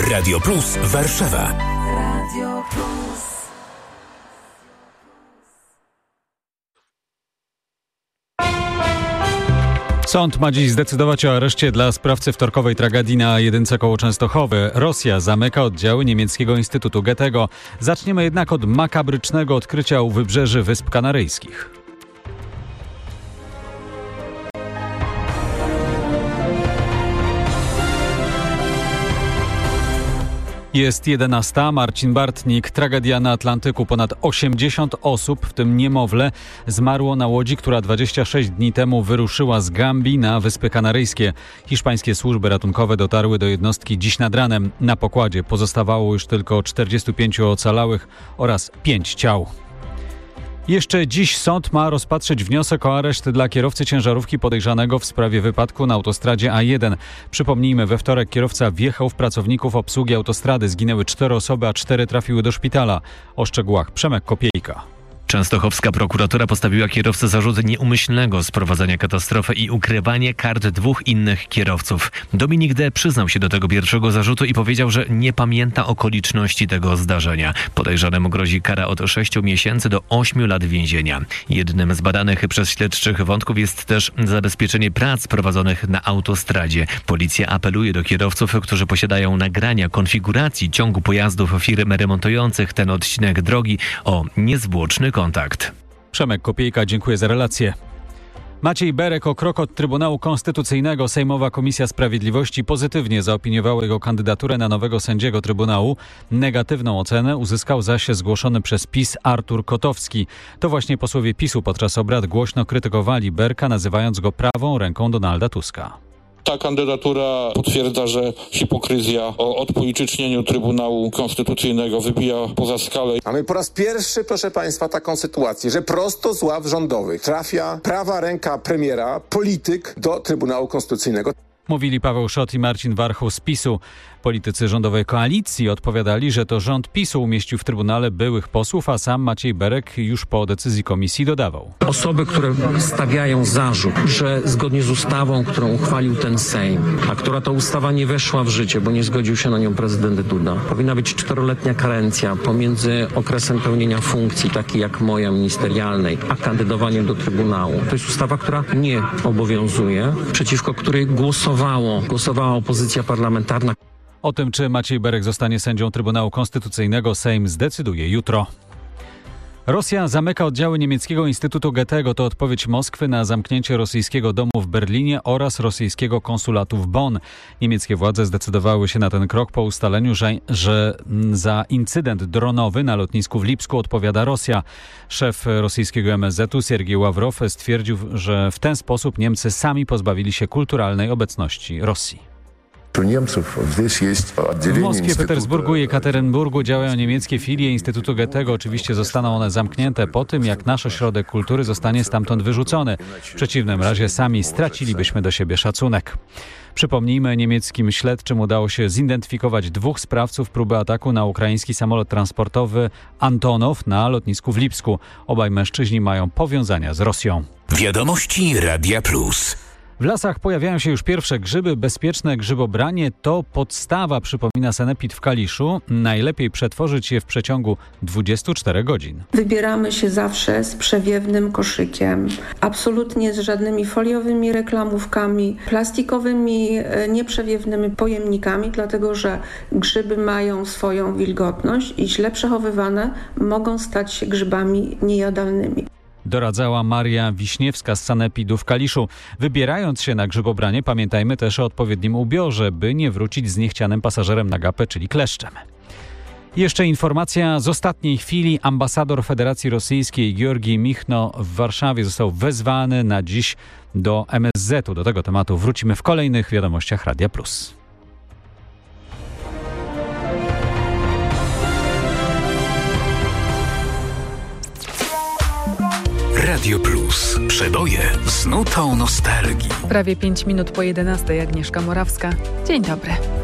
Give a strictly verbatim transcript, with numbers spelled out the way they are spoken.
Radio Plus Warszawa. Radio Plus. Sąd ma dziś zdecydować o areszcie dla sprawcy wtorkowej tragedii na A jeden koło Częstochowy. Rosja zamyka oddziały niemieckiego Instytutu Goethego. Zaczniemy jednak od makabrycznego odkrycia u wybrzeży Wysp Kanaryjskich. Jest jedenasta. Marcin Bartnik. Tragedia na Atlantyku. Ponad osiemdziesiąt osób, w tym niemowlę, zmarło na łodzi, która dwadzieścia sześć dni temu wyruszyła z Gambii na Wyspy Kanaryjskie. Hiszpańskie służby ratunkowe dotarły do jednostki dziś nad ranem. Na pokładzie pozostawało już tylko czterdziestu pięciu ocalałych oraz pięć ciał. Jeszcze dziś sąd ma rozpatrzyć wniosek o areszt dla kierowcy ciężarówki podejrzanego w sprawie wypadku na autostradzie A jeden. Przypomnijmy, we wtorek kierowca wjechał w pracowników obsługi autostrady. Zginęły cztery osoby, a cztery trafiły do szpitala. O szczegółach Przemek Kopiejka. Częstochowska prokuratura postawiła kierowcy zarzut nieumyślnego sprowadzania katastrofy i ukrywanie kart dwóch innych kierowców. Dominik D. przyznał się do tego pierwszego zarzutu i powiedział, że nie pamięta okoliczności tego zdarzenia. Podejrzanemu grozi kara od sześciu miesięcy do ośmiu lat więzienia. Jednym z badanych przez śledczych wątków jest też zabezpieczenie prac prowadzonych na autostradzie. Policja apeluje do kierowców, którzy posiadają nagrania konfiguracji ciągu pojazdów firm remontujących ten odcinek drogi, o niezwłoczny kontakt. Przemek Kopiejka, dziękuję za relację. Maciej Berek o krok od Trybunału Konstytucyjnego. Sejmowa Komisja Sprawiedliwości pozytywnie zaopiniowała jego kandydaturę na nowego sędziego Trybunału. Negatywną ocenę uzyskał zaś zgłoszony przez PiS Artur Kotowski. To właśnie posłowie PiSu podczas obrad głośno krytykowali Berka, nazywając go prawą ręką Donalda Tuska. Ta kandydatura potwierdza, że hipokryzja o odpolitycznieniu Trybunału Konstytucyjnego wybija poza skalę. Mamy po raz pierwszy, proszę Państwa, taką sytuację, że prosto z ław rządowych trafia prawa ręka premiera, polityk do Trybunału Konstytucyjnego. Mówili Paweł Szot i Marcin Warchoł z PiSu. Politycy rządowej koalicji odpowiadali, że to rząd PiSu umieścił w Trybunale byłych posłów, a sam Maciej Berek już po decyzji komisji dodawał. Osoby, które stawiają zarzut, że zgodnie z ustawą, którą uchwalił ten Sejm, a która to ustawa nie weszła w życie, bo nie zgodził się na nią prezydent Duda, powinna być czteroletnia karencja pomiędzy okresem pełnienia funkcji, takiej jak moja ministerialnej, a kandydowaniem do Trybunału. To jest ustawa, która nie obowiązuje, przeciwko której głosowało, głosowała opozycja parlamentarna. O tym, czy Maciej Berek zostanie sędzią Trybunału Konstytucyjnego, Sejm zdecyduje jutro. Rosja zamyka oddziały niemieckiego Instytutu Goethego. To odpowiedź Moskwy na zamknięcie rosyjskiego domu w Berlinie oraz rosyjskiego konsulatu w Bonn. Niemieckie władze zdecydowały się na ten krok po ustaleniu, że, że za incydent dronowy na lotnisku w Lipsku odpowiada Rosja. Szef rosyjskiego M S Z-u Siergiej Ławrow stwierdził, że w ten sposób Niemcy sami pozbawili się kulturalnej obecności Rosji. W Moskwie, Petersburgu i Jekaterynburgu działają niemieckie filie Instytutu Goethego. Oczywiście zostaną one zamknięte po tym, jak nasz ośrodek kultury zostanie stamtąd wyrzucony. W przeciwnym razie sami stracilibyśmy do siebie szacunek. Przypomnijmy, niemieckim śledczym udało się zidentyfikować dwóch sprawców próby ataku na ukraiński samolot transportowy Antonow na lotnisku w Lipsku. Obaj mężczyźni mają powiązania z Rosją. Wiadomości Radia Plus. W lasach pojawiają się już pierwsze grzyby. Bezpieczne grzybobranie to podstawa, przypomina sanepid w Kaliszu. Najlepiej przetworzyć je w przeciągu dwudziestu czterech godzin. Wybieramy się zawsze z przewiewnym koszykiem. Absolutnie z żadnymi foliowymi reklamówkami, plastikowymi, nieprzewiewnymi pojemnikami, dlatego że grzyby mają swoją wilgotność i źle przechowywane mogą stać się grzybami niejadalnymi. Doradzała Maria Wiśniewska z sanepidu w Kaliszu. Wybierając się na grzybobranie, pamiętajmy też o odpowiednim ubiorze, by nie wrócić z niechcianym pasażerem na gapę, czyli kleszczem. Jeszcze informacja z ostatniej chwili. Ambasador Federacji Rosyjskiej Georgij Michno w Warszawie został wezwany na dziś do M S Z-u. Do tego tematu wrócimy w kolejnych wiadomościach Radia Plus. Radio Plus. Przeboje z nutą nostalgii. Prawie pięć minut po jedenastej. Agnieszka Morawska. Dzień dobry.